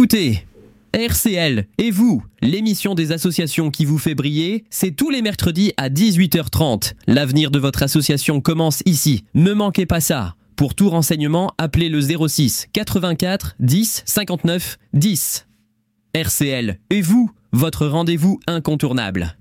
écoutez RCL et vous, l'émission des associations qui vous fait briller, c'est tous les mercredis à 18h30. L'avenir de votre association commence ici. Ne manquez pas ça. Pour tout renseignement, appelez le 06 84 10 59 10. RCL et vous, votre rendez-vous incontournable.